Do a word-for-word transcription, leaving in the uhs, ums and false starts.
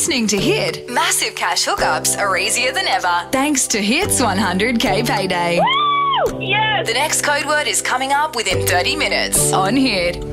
listening to Hit. Massive cash hookups are easier than ever thanks to Hit's one hundred K payday. Woo! Yes! The next code word is coming up within thirty minutes on Hit.